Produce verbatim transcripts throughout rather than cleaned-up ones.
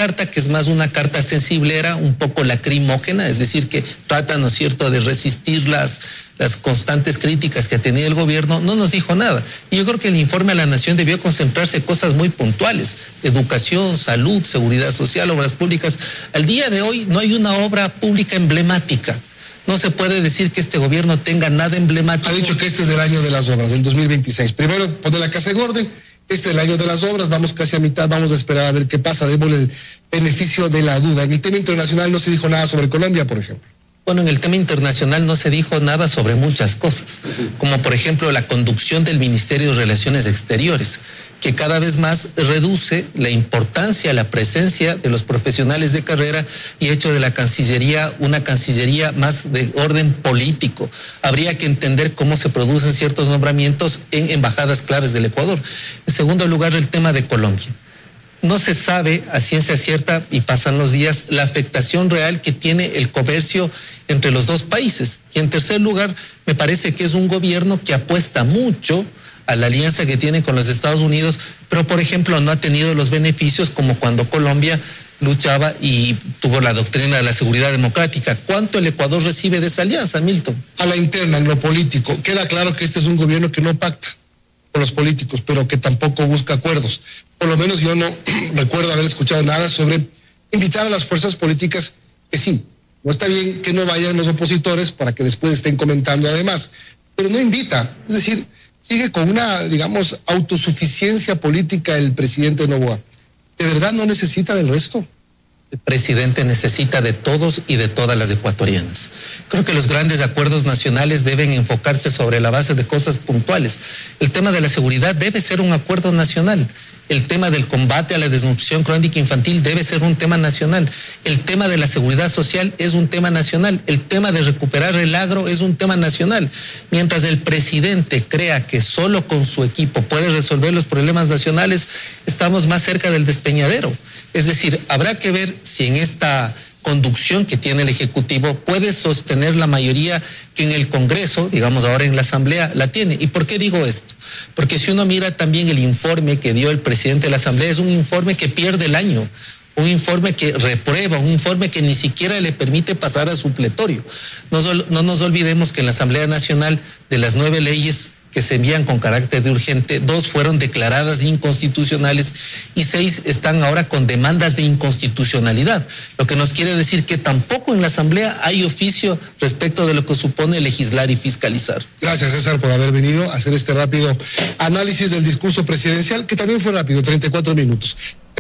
carta que es más una carta sensiblera, un poco lacrimógena, es decir, que trata, ¿no es cierto?, de resistir las, las constantes críticas que ha tenido el gobierno, no nos dijo nada. Y yo creo que el informe a la Nación debió concentrarse en cosas muy puntuales: educación, salud, seguridad social, obras públicas. Al día de hoy no hay una obra pública emblemática. No se puede decir que este gobierno tenga nada emblemático. Ha dicho que este es el año de las obras, del dos mil veintiséis. Primero pone la casa en orden, este es el año de las obras, vamos casi a mitad, vamos a esperar a ver qué pasa, démosle el beneficio de la duda. En el tema internacional no se dijo nada sobre Colombia, por ejemplo. Bueno, en el tema internacional no se dijo nada sobre muchas cosas, como por ejemplo la conducción del Ministerio de Relaciones Exteriores, que cada vez más reduce la importancia, la presencia de los profesionales de carrera y hecho de la Cancillería una Cancillería más de orden político. Habría que entender cómo se producen ciertos nombramientos en embajadas claves del Ecuador. En segundo lugar, el tema de Colombia. No se sabe a ciencia cierta, y pasan los días, la afectación real que tiene el comercio entre los dos países. Y en tercer lugar, me parece que es un gobierno que apuesta mucho a la alianza que tiene con los Estados Unidos, pero por ejemplo no ha tenido los beneficios como cuando Colombia luchaba y tuvo la doctrina de la seguridad democrática. ¿Cuánto el Ecuador recibe de esa alianza, Milton? A la interna, en lo político, queda claro que este es un gobierno que no pacta con los políticos, pero que tampoco busca acuerdos. Por lo menos yo no recuerdo haber escuchado nada sobre invitar a las fuerzas políticas que sí, no está bien que no vayan los opositores para que después estén comentando además, pero no invita, es decir, sigue con una, digamos, autosuficiencia política el presidente Noboa. ¿De verdad no necesita del resto? El presidente necesita de todos y de todas las ecuatorianas. Creo que los grandes acuerdos nacionales deben enfocarse sobre la base de cosas puntuales. El tema de la seguridad debe ser un acuerdo nacional. El tema del combate a la desnutrición crónica infantil debe ser un tema nacional. El tema de la seguridad social es un tema nacional. El tema de recuperar el agro es un tema nacional. Mientras el presidente crea que solo con su equipo puede resolver los problemas nacionales, estamos más cerca del despeñadero. Es decir, habrá que ver si en esta conducción que tiene el Ejecutivo puede sostener la mayoría que en el Congreso, digamos ahora en la Asamblea, la tiene. ¿Y por qué digo esto? Porque si uno mira también el informe que dio el presidente de la Asamblea, es un informe que pierde el año, un informe que reprueba, un informe que ni siquiera le permite pasar a supletorio. No, no nos olvidemos que en la Asamblea Nacional, de las nueve leyes que se envían con carácter de urgente, dos fueron declaradas inconstitucionales y seis están ahora con demandas de inconstitucionalidad, lo que nos quiere decir que tampoco en la Asamblea hay oficio respecto de lo que supone legislar y fiscalizar. Gracias, César, por haber venido a hacer este rápido análisis del discurso presidencial, que también fue rápido, treinta y cuatro minutos.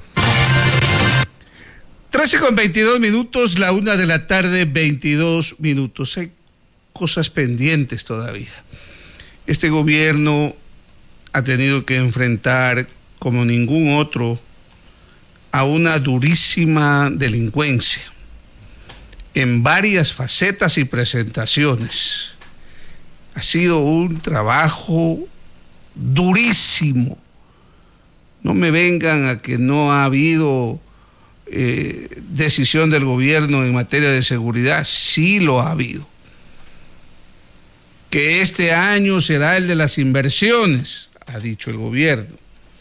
trece con veintidós minutos, la una de la tarde, veintidós minutos. Hay cosas pendientes todavía. Este gobierno ha tenido que enfrentar, como ningún otro, a una durísima delincuencia en varias facetas y presentaciones. Ha sido un trabajo durísimo. No me vengan a que no ha habido eh, decisión del gobierno en materia de seguridad. Sí lo ha habido. Que este año será el de las inversiones, ha dicho el gobierno.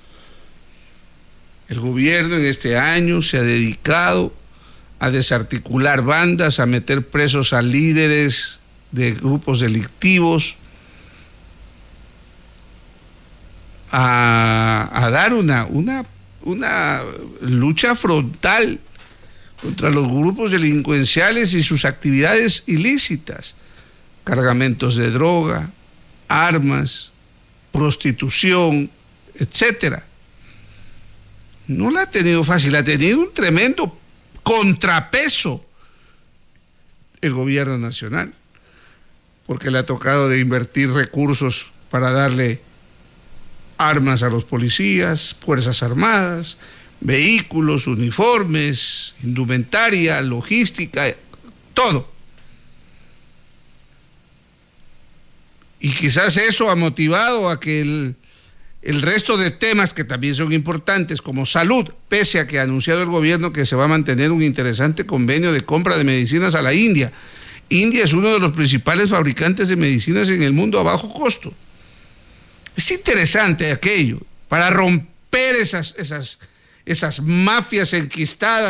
El gobierno en este año se ha dedicado a desarticular bandas, a meter presos a líderes de grupos delictivos, a, a dar una, una, una lucha frontal contra los grupos delincuenciales y sus actividades ilícitas. Cargamentos de droga, armas, prostitución, etcétera. No la ha tenido fácil, ha tenido un tremendo contrapeso el gobierno nacional, porque le ha tocado de invertir recursos para darle armas a los policías, fuerzas armadas, vehículos, uniformes, indumentaria, logística, todo. Y quizás eso ha motivado a que el, el resto de temas que también son importantes, como salud, pese a que ha anunciado el gobierno que se va a mantener un interesante convenio de compra de medicinas a la India. India es uno de los principales fabricantes de medicinas en el mundo a bajo costo. Es interesante aquello, para romper esas, esas, esas mafias enquistadas